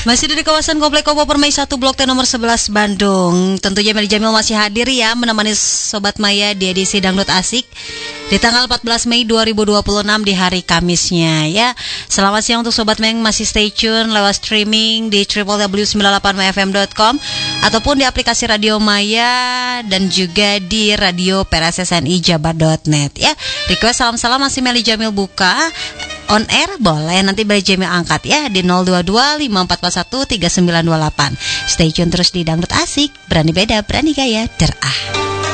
Masih di kawasan Komplek Kopo Permai 1 Blok T nomor 11 Bandung. Tentunya Meli Jamil masih hadir ya menemani Sobat Maya di edisi Dangdut Asik di tanggal 14 Mei 2026 di hari Kamisnya ya. Selamat siang untuk Sobat Maya yang masih stay tune lewat streaming di www.98mayfm.com ataupun di aplikasi Radio Maya dan juga di radio PRSSNI Jabar.net ya. Request salam-salam masih Meli Jamil buka on air boleh, nanti Meli Jamil angkat ya di 02254413928. Stay tune terus di Dangdut Asik, berani beda, berani gaya, derah.